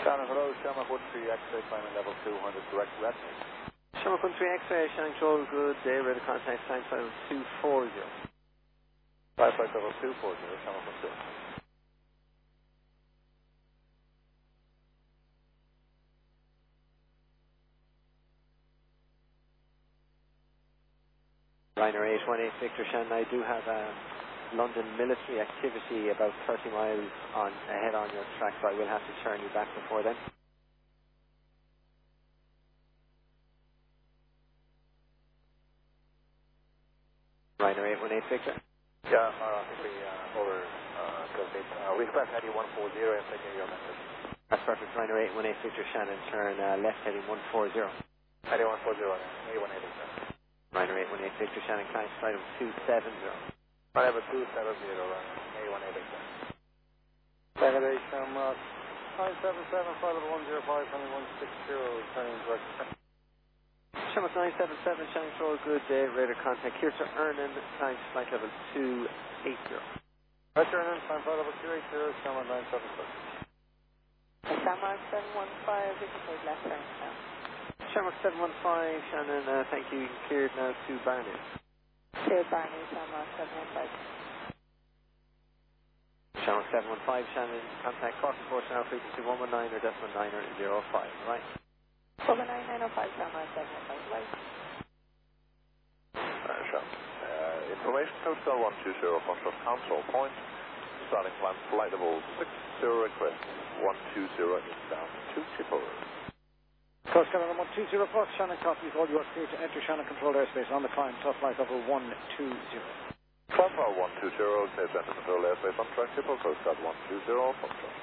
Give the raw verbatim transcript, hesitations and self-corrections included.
Shannon, hello, Shamrock one three X-ray, climbing level two hundred, direct red. Shamrock one three X-ray, Shannon Control, good day, radar contact, sign file two forty. Flight flight level two forty, Shamrock one two. Ryanair eight one eight Victor Shannon, I do have a London military activity about thirty miles on ahead on your track, so I will have to turn you back before then. Ryanair eight one eight Victor. Yeah, uh, I think we, uh, over, uh, good date. Uh, we expect heading one four zero and taking your message. That's perfect, Ryanair eight one eight Victor Shannon, turn uh, left heading one four zero. Heading one four zero, eight one eight Victor. Ryanair eight one eight Victor Shannon, climb flight of two seven zero. I have a two seven zero, eight one eight Victor. Federation, uh, nine seven seven, flight level one zero five, turning one six zero, turning direct. Shamrock nine seven seven, Shannon Control, good day, radar contact, here to Ernan, climb flight level two eight zero. Right, Ernan, climb flight level two eight zero, Shamrock nine seven seven. Shamrock seven one five, Victor Code left turn now. Shamrock seven one five, Shannon, uh, thank you, cleared now to Barney. Clear Barney, Shamrock seven one five. Shamrock seven one five, Shannon, contact crossing course now, frequency one one nine or decimal nine zero five, right? one one nine nine oh five, Shamrock seven one five, right? Uh, sure. Uh, information code star one two zero, Foxtrot Council Point, starting climb flight level six zero request, one two zero inbound, two triple. Coast Canada one two zero Fox, Shannon copies, all you are clear to enter Shannon controlled airspace on the climb, top flight level one two zero. Climb flight one two zero, clear to enter controlled airspace on track, triple, Coast Guard one two zero, Foxtrot.